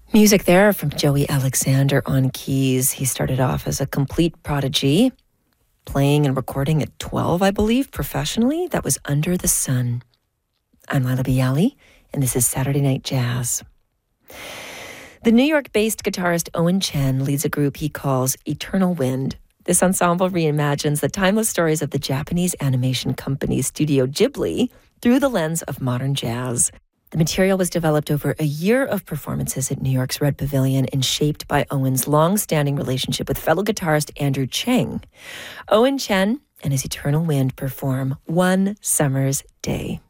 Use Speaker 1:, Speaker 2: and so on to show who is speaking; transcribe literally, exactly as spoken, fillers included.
Speaker 1: Music there from Joey Alexander on keys. He started off as a complete prodigy, playing and recording at twelve, I believe, professionally. That was Under the Sun. I'm Lila Bialy, and this is Saturday Night Jazz. The New York-based guitarist Owen Chen leads a group he calls Eternal Wind. This ensemble reimagines the timeless stories of the Japanese animation company Studio Ghibli through the lens of modern jazz. The material was developed over a year of performances at New York's Red Pavilion and shaped by Owen's long-standing relationship with fellow guitarist Andrew Cheng. Owen Chen and his Eternal Wind perform One Summer's Day.